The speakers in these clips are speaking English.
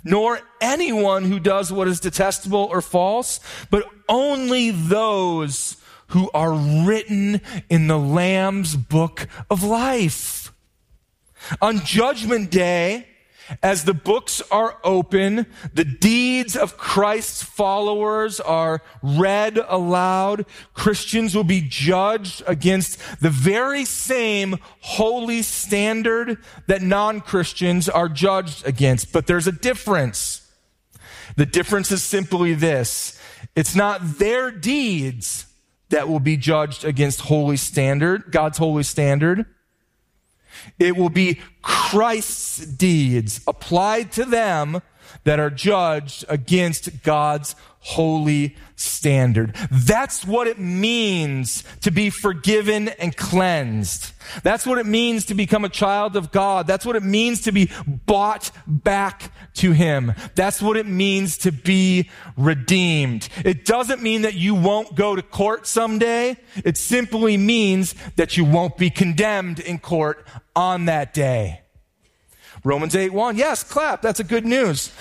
nor anyone who does what is detestable or false, but only those who are written in the Lamb's book of life. On Judgment Day, as the books are open, the deeds of Christ's followers are read aloud. Christians will be judged against the very same holy standard that non-Christians are judged against. But there's a difference. The difference is simply this. It's not their deeds that will be judged against holy standard, God's holy standard. It will be Christ's deeds applied to them that are judged against God's holy standard. That's what it means to be forgiven and cleansed. That's what it means to become a child of God. That's what it means to be bought back to Him. That's what it means to be redeemed. It doesn't mean that you won't go to court someday. It simply means that you won't be condemned in court on that day. Romans 8:1. Yes, clap. That's a good news.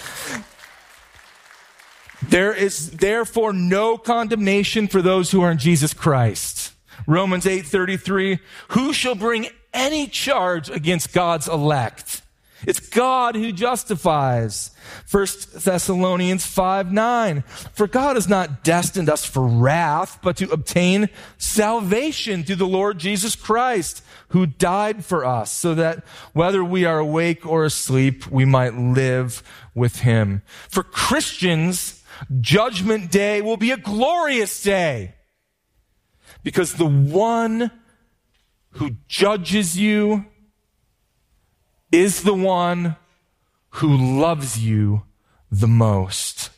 There is therefore no condemnation for those who are in Jesus Christ. Romans 8:33. Who shall bring any charge against God's elect? It's God who justifies. 1 Thessalonians 5:9. For God has not destined us for wrath, but to obtain salvation through the Lord Jesus Christ, who died for us, so that whether we are awake or asleep, we might live with Him. For Christians, Judgment Day will be a glorious day, because the one who judges you is the one who loves you the most.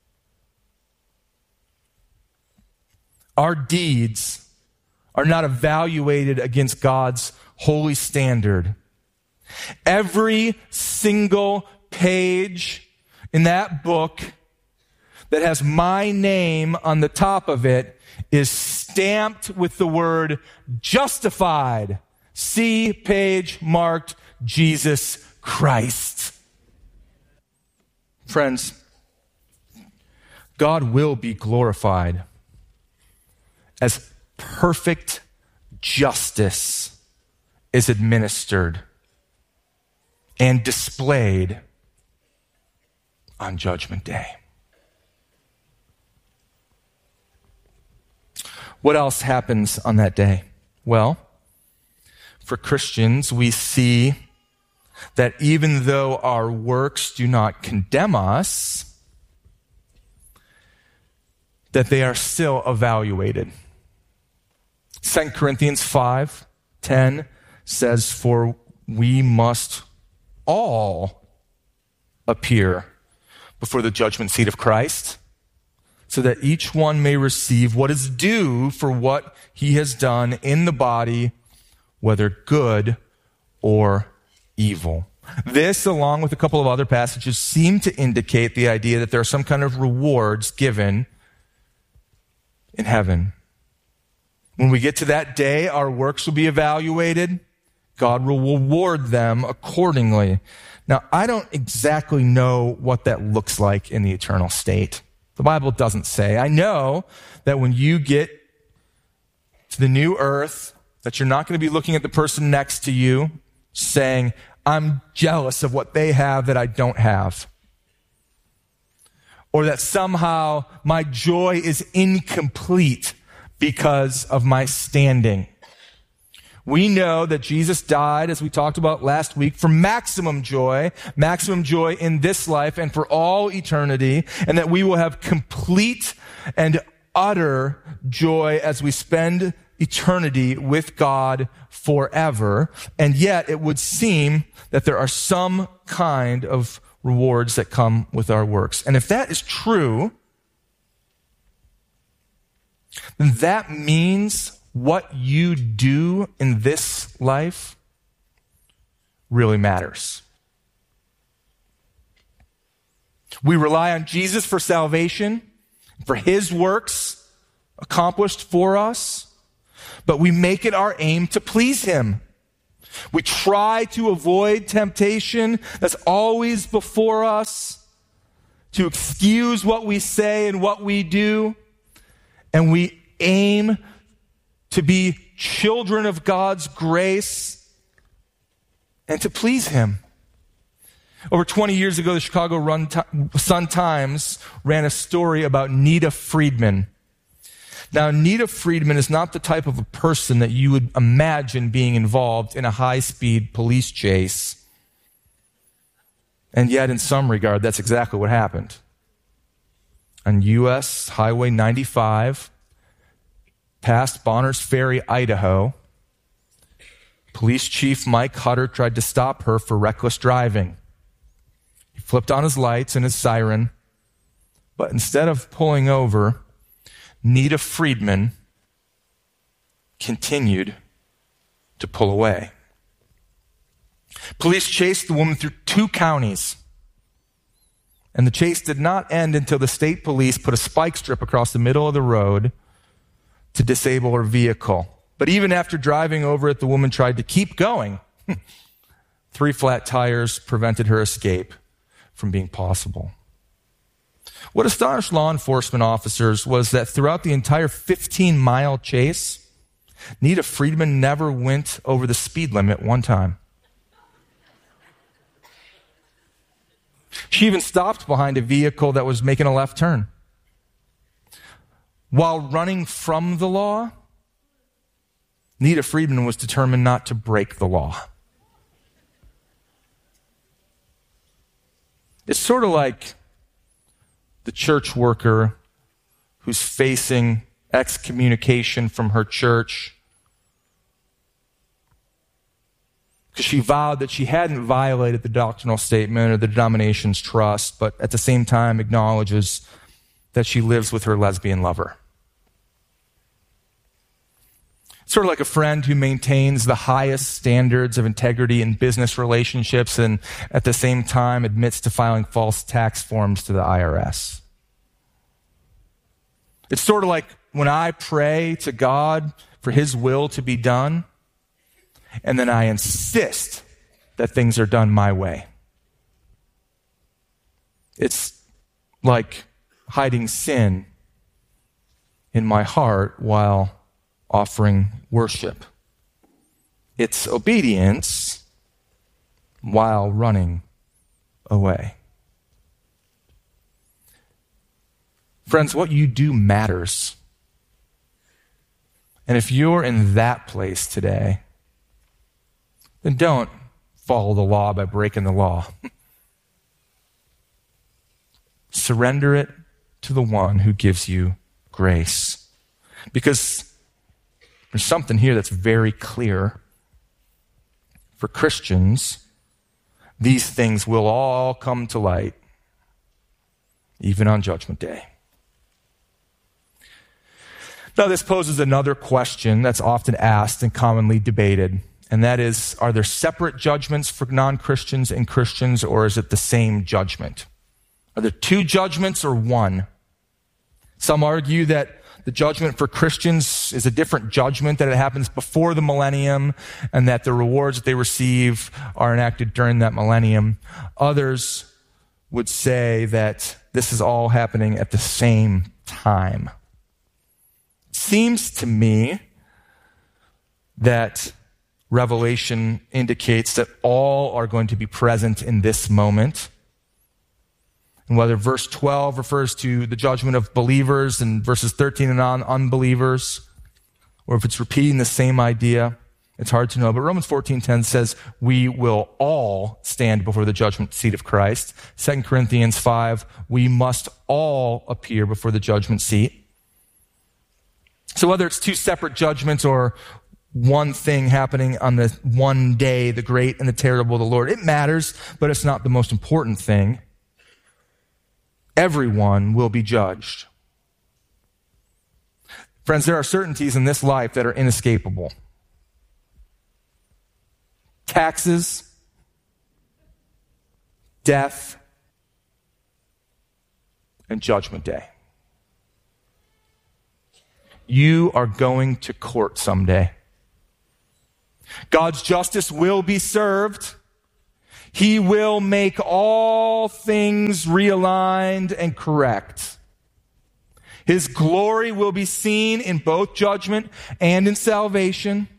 Our deeds are not evaluated against God's holy standard. Every single page in that book that has my name on the top of it is stamped with the word justified. See page marked Jesus Christ. Friends, God will be glorified as perfect justice is administered and displayed on Judgment Day. What else happens on that day? Well, for Christians, we see that even though our works do not condemn us, that they are still evaluated. 2 Corinthians 5:10 says, for we must all appear before the judgment seat of Christ, so that each one may receive what is due for what he has done in the body, whether good or evil. This, along with a couple of other passages, seem to indicate the idea that there are some kind of rewards given in heaven. When we get to that day, our works will be evaluated. God will reward them accordingly. Now, I don't exactly know what that looks like in the eternal state. The Bible doesn't say. I know that when you get to the new earth, that you're not going to be looking at the person next to you saying, I'm jealous of what they have that I don't have. Or that somehow my joy is incomplete because of my standing. We know that Jesus died, as we talked about last week, for maximum joy in this life and for all eternity, and that we will have complete and utter joy as we spend eternity with God forever. And yet it would seem that there are some kind of rewards that come with our works. And if that is true, then that means what you do in this life really matters. We rely on Jesus for salvation, for His works accomplished for us, but we make it our aim to please Him. We try to avoid temptation that's always before us, to excuse what we say and what we do, and we aim to be children of God's grace and to please Him. Over 20 years ago, the Chicago Sun-Times ran a story about Nita Friedman. Now, Nita Friedman is not the type of a person that you would imagine being involved in a high-speed police chase. And yet, in some regard, that's exactly what happened. On U.S. Highway 95, past Bonners Ferry, Idaho, Police Chief Mike Hutter tried to stop her for reckless driving. He flipped on his lights and his siren, but instead of pulling over, Nita Friedman continued to pull away. Police chased the woman through 2 counties, and the chase did not end until the state police put a spike strip across the middle of the road to disable her vehicle. But even after driving over it, the woman tried to keep going. 3 flat tires prevented her escape from being possible. What astonished law enforcement officers was that throughout the entire 15-mile chase, Nita Friedman never went over the speed limit one time. She even stopped behind a vehicle that was making a left turn. While running from the law, Nita Friedman was determined not to break the law. It's sort of like the church worker who's facing excommunication from her church because she vowed that she hadn't violated the doctrinal statement or the denomination's trust, but at the same time acknowledges that she lives with her lesbian lover. Sort of like a friend who maintains the highest standards of integrity in business relationships and at the same time admits to filing false tax forms to the IRS. It's sort of like when I pray to God for His will to be done, and then I insist that things are done my way. It's like hiding sin in my heart while offering worship. It's obedience while running away. Friends, what you do matters. And if you're in that place today, then don't follow the law by breaking the law. Surrender it to the one who gives you grace. Because there's something here that's very clear. For Christians, these things will all come to light, even on Judgment Day. Now, this poses another question that's often asked and commonly debated, and that is, are there separate judgments for non-Christians and Christians, or is it the same judgment? Are there 2 judgments or 1? Some argue that the judgment for Christians is a different judgment, that it happens before the millennium, and that the rewards that they receive are enacted during that millennium. Others would say that this is all happening at the same time. It seems to me that Revelation indicates that all are going to be present in this moment. And whether verse 12 refers to the judgment of believers and verses 13 and on unbelievers, or if it's repeating the same idea, it's hard to know. But Romans 14:10 says we will all stand before the judgment seat of Christ. 2 Corinthians 5, we must all appear before the judgment seat. So whether it's 2 separate judgments or one thing happening on the one day, the great and the terrible of the Lord, it matters, but it's not the most important thing. Everyone will be judged. Friends, there are certainties in this life that are inescapable. Taxes, death, and Judgment Day. You are going to court someday. God's justice will be served. He will make all things realigned and correct. His glory will be seen in both judgment and in salvation.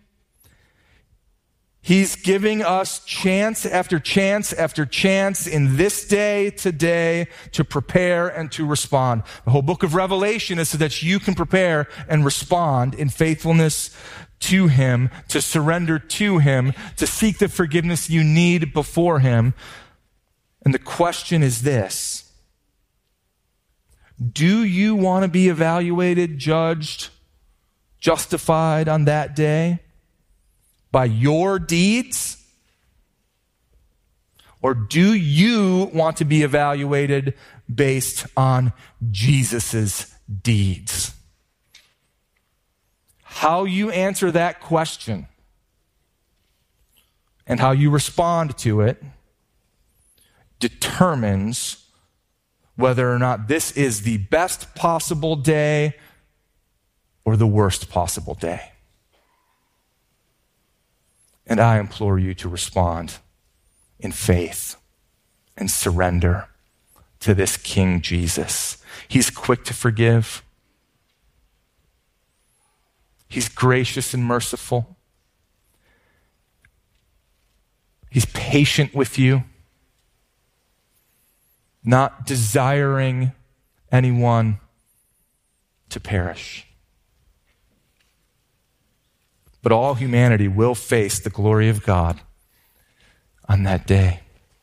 He's giving us chance after chance after chance in this day, today, to prepare and to respond. The whole book of Revelation is so that you can prepare and respond in faithfulness to Him, to surrender to Him, to seek the forgiveness you need before Him. And the question is this: do you want to be evaluated, judged, justified on that day by your deeds? Or do you want to be evaluated based on Jesus' deeds? How you answer that question and how you respond to it determines whether or not this is the best possible day or the worst possible day. And I implore you to respond in faith and surrender to this King Jesus. He's quick to forgive. He's gracious and merciful. He's patient with you, not desiring anyone to perish. But all humanity will face the glory of God on that day.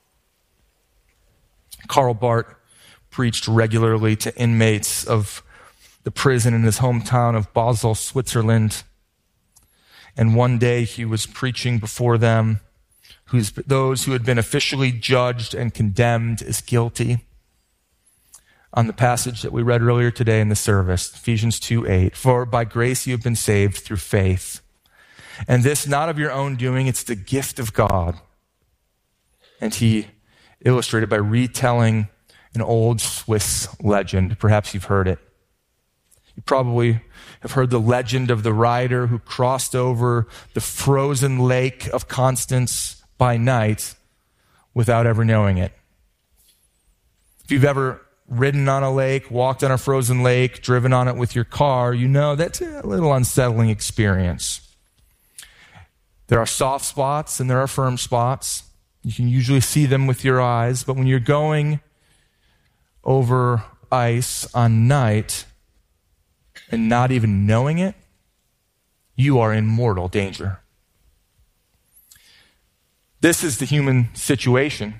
Karl Barth preached regularly to inmates of the prison in his hometown of Basel, Switzerland. And one day he was preaching before them, those who had been officially judged and condemned as guilty, on the passage that we read earlier today in the service, Ephesians 2:8. For by grace you have been saved through faith. And this not of your own doing, it's the gift of God. And he illustrated by retelling an old Swiss legend. Perhaps you've heard it. You probably have heard the legend of the rider who crossed over the frozen lake of Constance by night without ever knowing it. If you've ever ridden on a lake, walked on a frozen lake, driven on it with your car, you know that's a little unsettling experience. There are soft spots and there are firm spots. You can usually see them with your eyes, but when you're going over ice on night and not even knowing it, you are in mortal danger. This is the human situation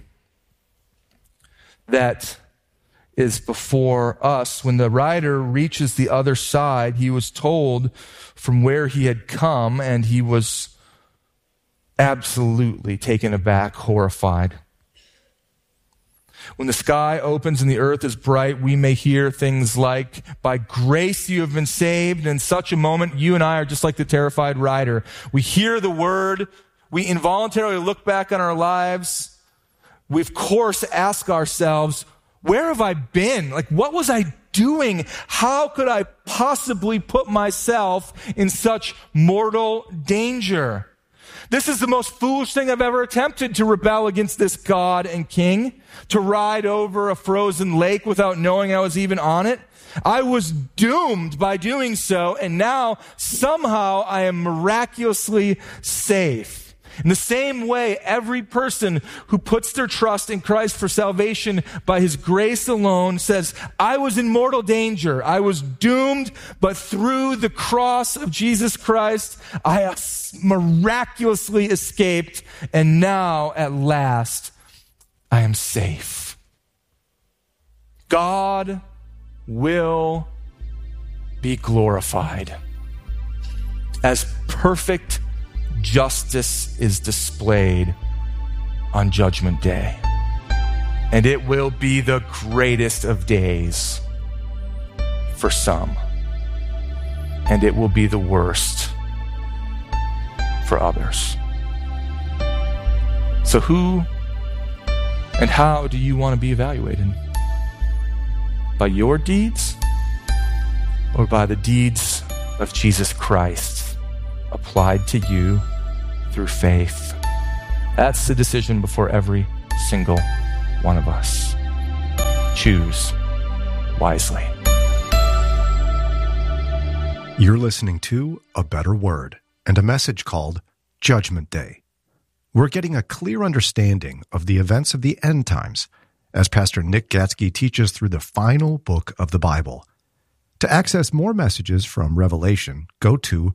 that is before us. When the rider reaches the other side, he was told from where he had come, and he was absolutely taken aback, horrified. When the sky opens and the earth is bright, we may hear things like, by grace you have been saved. And in such a moment, you and I are just like the terrified rider. We hear the word, we involuntarily look back on our lives. We, of course, ask ourselves, where have I been? Like, what was I doing? How could I possibly put myself in such mortal danger? This is the most foolish thing I've ever attempted, to rebel against this God and King, to ride over a frozen lake without knowing I was even on it. I was doomed by doing so, and now somehow I am miraculously safe. In the same way, every person who puts their trust in Christ for salvation by His grace alone says, I was in mortal danger. I was doomed, but through the cross of Jesus Christ, I miraculously escaped, and now at last I am safe. God will be glorified as perfect justice is displayed on Judgment Day. And it will be the greatest of days for some. And it will be the worst for others. So who and how do you want to be evaluated? By your deeds or by the deeds of Jesus Christ applied to you through faith? That's the decision before every single one of us. Choose wisely. You're listening to A Better Word and a message called Judgment Day. We're getting a clear understanding of the events of the end times as Pastor Nick Gatsky teaches through the final book of the Bible. To access more messages from Revelation, go to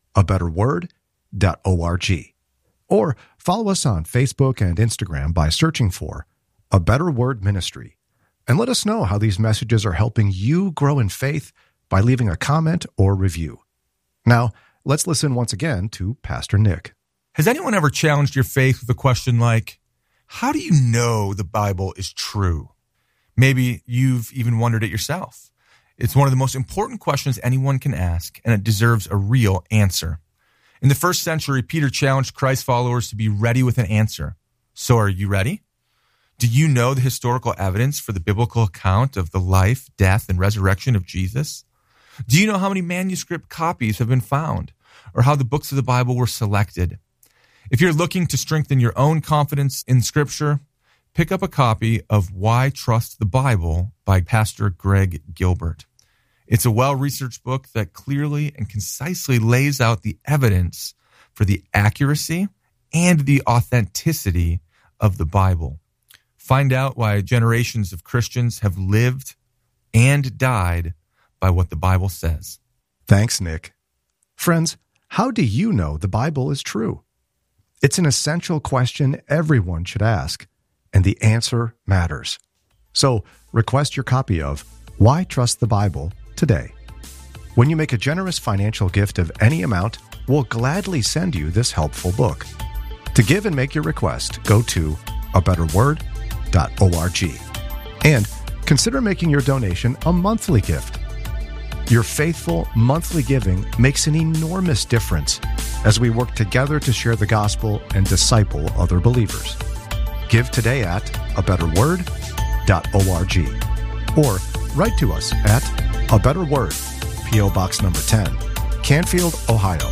abetterword.org or follow us on Facebook and Instagram by searching for A Better Word Ministry. And let us know how these messages are helping you grow in faith by leaving a comment or review. Now, let's listen once again to Pastor Nick. Has anyone ever challenged your faith with a question like, how do you know the Bible is true? Maybe you've even wondered it yourself. It's one of the most important questions anyone can ask, and it deserves a real answer. In the first century, Peter challenged Christ's followers to be ready with an answer. So are you ready? Do you know the historical evidence for the biblical account of the life, death, and resurrection of Jesus? Do you know how many manuscript copies have been found, or how the books of the Bible were selected? If you're looking to strengthen your own confidence in Scripture, pick up a copy of Why Trust the Bible by Pastor Greg Gilbert. It's a well-researched book that clearly and concisely lays out the evidence for the accuracy and the authenticity of the Bible. Find out why generations of Christians have lived and died by what the Bible says. Thanks, Nick. Friends, how do you know the Bible is true? It's an essential question everyone should ask, and the answer matters. So, request your copy of Why Trust the Bible today. When you make a generous financial gift of any amount, we'll gladly send you this helpful book. To give and make your request, go to abetterword.org. And consider making your donation a monthly gift. Your faithful monthly giving makes an enormous difference as we work together to share the gospel and disciple other believers. Give today at abetterword.org or write to us at A Better Word, P.O. Box number 10, Canfield, Ohio,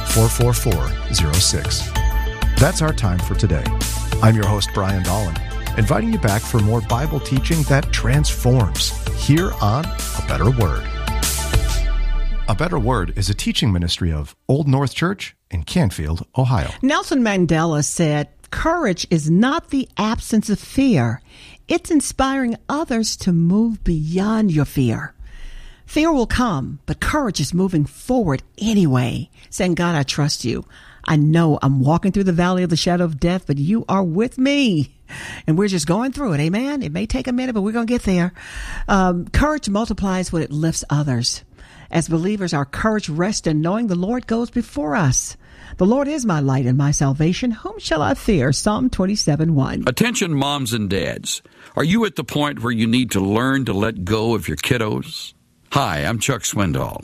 44406. That's our time for today. I'm your host, Brian Dolan, inviting you back for more Bible teaching that transforms here on A Better Word. A Better Word is a teaching ministry of Old North Church in Canfield, Ohio. Nelson Mandela said, "Courage is not the absence of fear. It's inspiring others to move beyond your fear. Fear will come, but courage is moving forward anyway, saying, God, I trust you. I know I'm walking through the valley of the shadow of death, but you are with me." And we're just going through it. Amen. It may take a minute, but we're going to get there. Courage multiplies when it lifts others. As believers, our courage rests in knowing the Lord goes before us. The Lord is my light and my salvation. Whom shall I fear? Psalm 27:1. Attention, moms and dads. Are you at the point where you need to learn to let go of your kiddos? Hi, I'm Chuck Swindoll.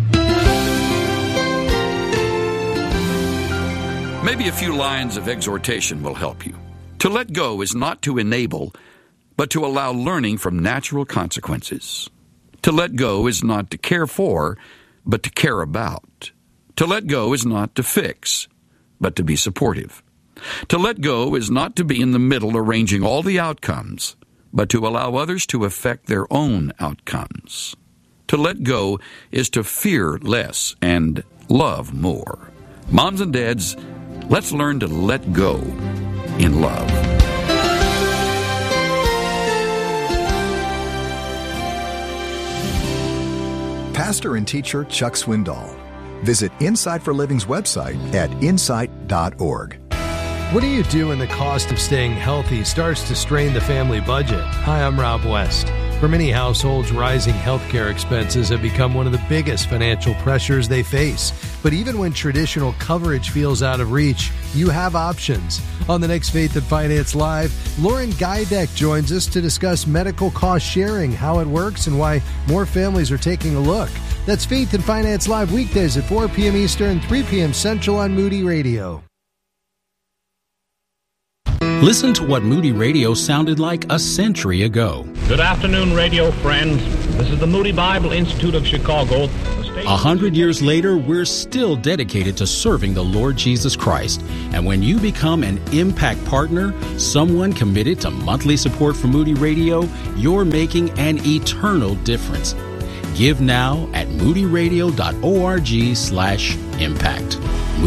Maybe a few lines of exhortation will help you. To let go is not to enable, but to allow learning from natural consequences. To let go is not to care for, but to care about. To let go is not to fix, but to be supportive. To let go is not to be in the middle arranging all the outcomes, but to allow others to affect their own outcomes. To let go is to fear less and love more. Moms and dads, let's learn to let go in love. Pastor and teacher Chuck Swindoll. Visit Insight for Living's website at insight.org. What do you do when the cost of staying healthy starts to strain the family budget? Hi, I'm Rob West. For many households, rising healthcare expenses have become one of the biggest financial pressures they face. But even when traditional coverage feels out of reach, you have options. On the next Faith and Finance Live, Lauren Geideck joins us to discuss medical cost sharing, how it works, and why more families are taking a look. That's Faith and Finance Live weekdays at 4 p.m. Eastern, 3 p.m. Central on Moody Radio. Listen to what Moody Radio sounded like a century ago. Good afternoon, radio friends. This is the Moody Bible Institute of Chicago. 100 years later, we're still dedicated to serving the Lord Jesus Christ. And when you become an Impact Partner, someone committed to monthly support for Moody Radio, you're making an eternal difference. Give now at moodyradio.org/impact.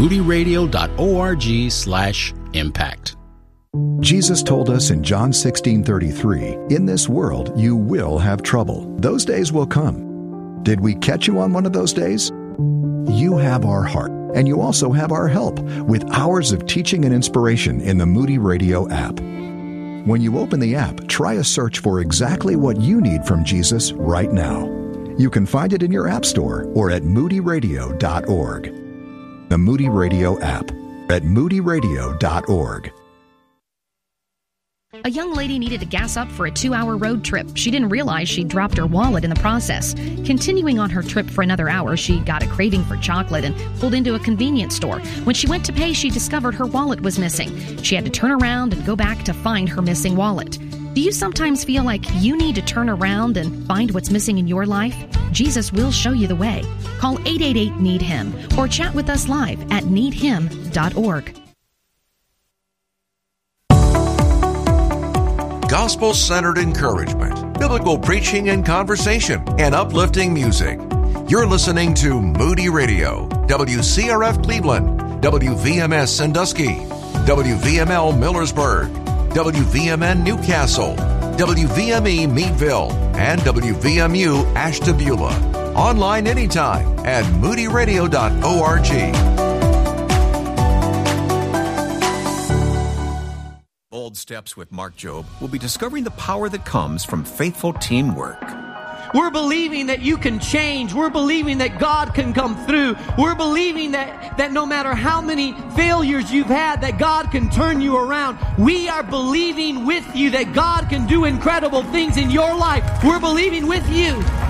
moodyradio.org/impact. Jesus told us in John 16:33, "In this world you will have trouble. Those days will come." Did we catch you on one of those days? You have our heart, and you also have our help with hours of teaching and inspiration in the Moody Radio app. When you open the app, try a search for exactly what you need from Jesus right now. You can find it in your app store or at moodyradio.org. The Moody Radio app at moodyradio.org. A young lady needed to gas up for a 2-hour road trip. She didn't realize she dropped her wallet in the process. Continuing on her trip for another hour, she got a craving for chocolate and pulled into a convenience store. When she went to pay, she discovered her wallet was missing. She had to turn around and go back to find her missing wallet. Do you sometimes feel like you need to turn around and find what's missing in your life? Jesus will show you the way. Call 888-NEED-HIM or chat with us live at needhim.org. Gospel-centered encouragement, biblical preaching and conversation, and uplifting music. You're listening to Moody Radio, WCRF Cleveland, WVMS Sandusky, WVML Millersburg, WVMN Newcastle, WVME Meadville, and WVMU Ashtabula. Online anytime at moodyradio.org. Bold Steps with Mark Jobe will be discovering the power that comes from faithful teamwork. We're believing that you can change. We're believing that God can come through. We're believing that no matter how many failures you've had, that God can turn you around. We are believing with you that God can do incredible things in your life. We're believing with you.